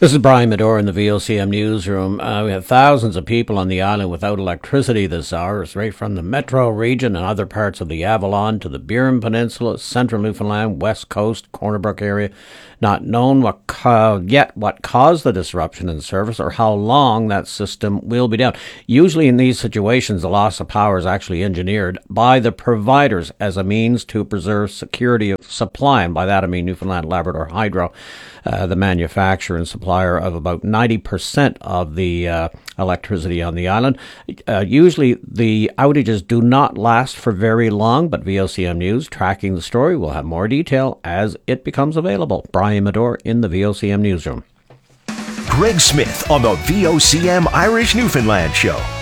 This is Brian Medore in the VOCM newsroom. We have thousands of people on the island without electricity this hour, straight from the metro region and other parts of the Avalon to the Burin Peninsula, central Newfoundland, west coast, Corner Brook area. Not known yet what caused the disruption in service or how long that system will be down. Usually in these situations, the loss of power is actually engineered by the providers as a means to preserve security of supply. And by that I mean Newfoundland Labrador Hydro, the manufacturer and supplier of about 90% of the electricity on the island. Usually the outages do not last for very long, but VOCM News, tracking the story, will have more detail as it becomes available. Brian Medore in the VOCM newsroom. Greg Smith on the VOCM Irish Newfoundland Show.